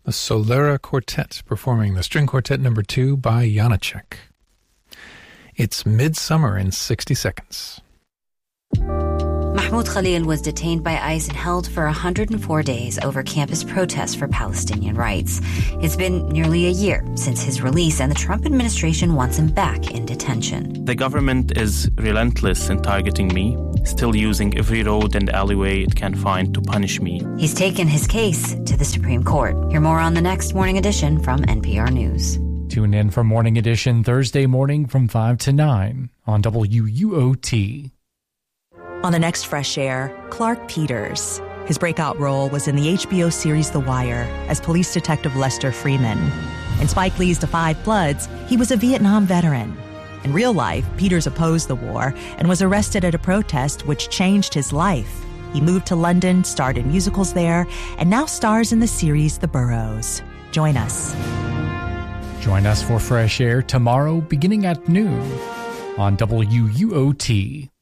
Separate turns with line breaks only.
the Solera Quartet, performing the String Quartet No. 2 by Janacek. It's Midsummer in 60 Seconds.
Mahmoud Khalil was detained by ICE and held for 104 days over campus protests for Palestinian rights. It's been nearly a year since his release, and the Trump administration wants him back in detention.
The government is relentless in targeting me, still using every road and alleyway it can find to punish me.
He's taken his case to the Supreme Court. Hear more on the next Morning Edition from NPR News.
Tune in for Morning Edition Thursday morning from 5 to 9 on WUOT.
On the next Fresh Air, Clark Peters. His breakout role was in the HBO series The Wire as police detective Lester Freeman. In Spike Lee's Da 5 Bloods, he was a Vietnam veteran. In real life, Peters opposed the war and was arrested at a protest which changed his life. He moved to London, starred in musicals there, and now stars in the series The Burrows. Join us.
Join us for Fresh Air tomorrow beginning at noon on WUOT.